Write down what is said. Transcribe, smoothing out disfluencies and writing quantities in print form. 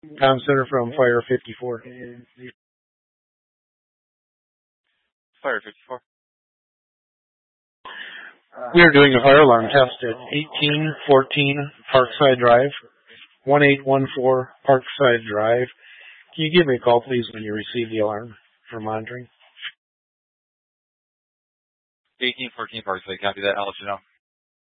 Tom Center from Fire 54. Fire 54. We are doing a fire alarm test at 1814 Parkside Drive, 1814 Parkside Drive. Can you give me a call, please, when you receive the alarm for monitoring? 1814 Parkside. Copy that. I'll let you know.